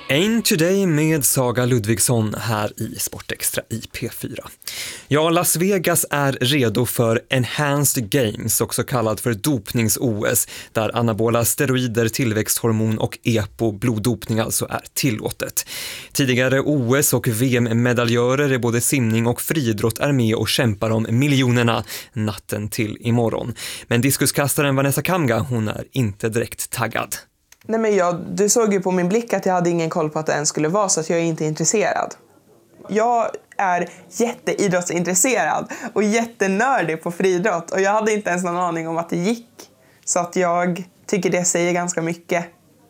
Ain Today med Saga Ludvigsson här i Sportextra i P4. Ja, Las Vegas är redo för Enhanced Games, också kallad för dopnings-OS, där anabola steroider, tillväxthormon och EPO-bloddopning alltså är tillåtet. Tidigare OS- och VM-medaljörer i både simning och friidrott är med och kämpar om miljonerna natten till imorgon. Men diskuskastaren Vanessa Kamga, hon är inte direkt taggad. Nej, men du såg ju på min blick att jag hade ingen koll på att det ens skulle vara, så att jag är inte intresserad. Jag är jätteidrottsintresserad och jättenördig på friidrott, och jag hade inte ens någon aning om att det gick. Så att jag tycker det säger ganska mycket.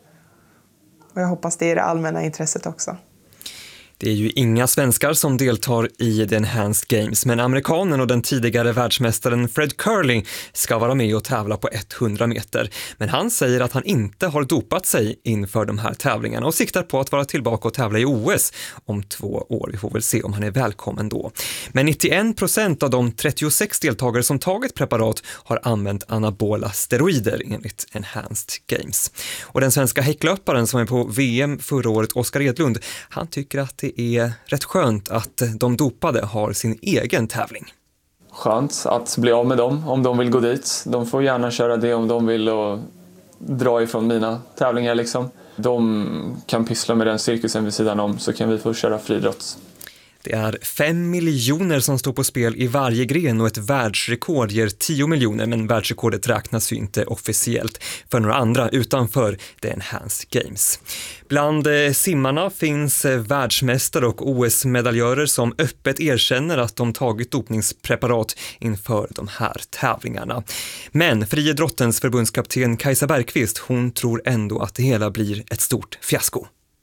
Och jag hoppas det är det allmänna intresset också. Det är ju inga svenskar som deltar i The Enhanced Games, men amerikanen och den tidigare världsmästaren Fred Curley ska vara med och tävla på 100 meter. Men han säger att han inte har dopat sig inför de här tävlingarna och siktar på att vara tillbaka och tävla i OS om 2 år. Vi får väl se om han är välkommen då. Men 91% av de 36 deltagare som tagit preparat har använt anabola steroider enligt Enhanced Games. Och den svenska häcklöparen som är på VM förra året, Oskar Edlund, han tycker att det är rätt skönt att de dopade har sin egen tävling. Skönt att bli av med dem om de vill gå dit. De får gärna köra det om de vill och dra ifrån mina tävlingar liksom. De kan pyssla med den cirkusen vid sidan om, så kan vi få köra friidrott. Det är 5 miljoner som står på spel i varje gren och ett världsrekord ger 10 miljoner, men världsrekordet räknas ju inte officiellt för några andra utanför The Enhanced Games. Bland simmarna finns världsmästare och OS-medaljörer som öppet erkänner att de tagit dopningspreparat inför de här tävlingarna. Men friidrottens förbundskapten Kajsa Bergqvist, hon tror ändå att det hela blir ett stort fiasko.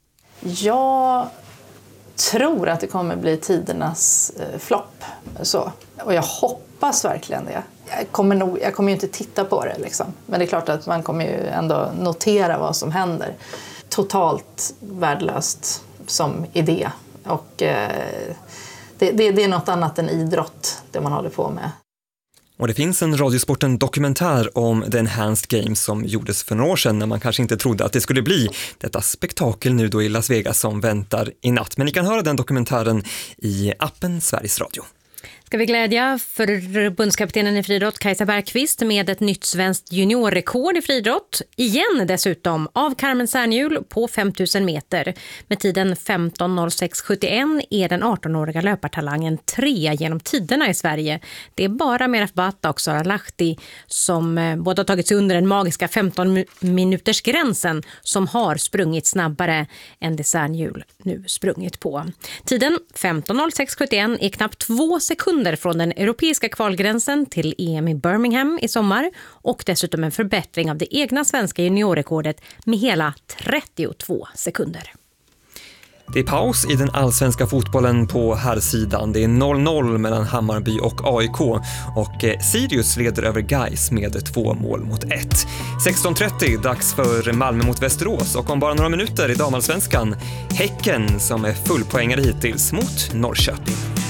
Jag tror att det kommer bli tidernas flopp. Och jag hoppas verkligen det. Jag kommer ju inte titta på det liksom. Men det är klart att man kommer ju ändå notera vad som händer. Totalt värdelöst som idé. Och det är något annat än idrott det man håller på med. Och det finns en Radiosporten dokumentär om The Enhanced Games som gjordes för några år sedan när man kanske inte trodde att det skulle bli detta spektakel nu då i Las Vegas som väntar i natt. Men ni kan höra den dokumentären i appen Sveriges Radio. Ska vi glädja förbundskaptenen i friidrott Kajsa Bergqvist med ett nytt svenskt juniorrekord i friidrott. Igen dessutom av Carmen Särnhjul på 5000 meter. Med tiden 15.06,71 är den 18-åriga löpartalangen 3 genom tiderna i Sverige. Det är bara Meraf Bata och Sara Lahti som båda tagit sig under den magiska 15-minuters-gränsen som har sprungit snabbare än det Särnhjul nu sprungit på. Tiden 15.06,71 är knappt 2 sekunder från den europeiska kvalgränsen till EM i Birmingham i sommar och dessutom en förbättring av det egna svenska juniorrekordet med hela 32 sekunder. Det är paus i den allsvenska fotbollen på här sidan. Det är 0-0 mellan Hammarby och AIK och Sirius leder över Gais med 2-1. 16:30, dags för Malmö mot Västerås och om bara några minuter i damallsvenskan Häcken som är fullpoängare hittills mot Norrköping.